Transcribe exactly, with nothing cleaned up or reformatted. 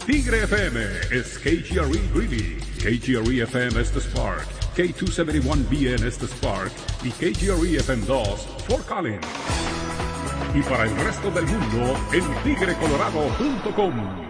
Tigre F M is K G R E Greeley, K G R E F M Estes Park, K two seventy-one B N Estes Park y K G R E F M dos Fort Collins. Y para el resto del mundo en tigre colorado punto com.